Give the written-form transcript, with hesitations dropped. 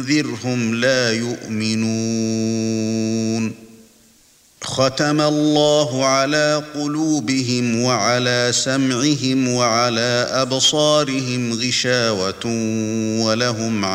فَأَنذِرْهُمْ لَا يُؤْمِنُونَ ختم الله على قلوبهم وعلى سمعهم وعلى أبصارهم غشاوة ولهم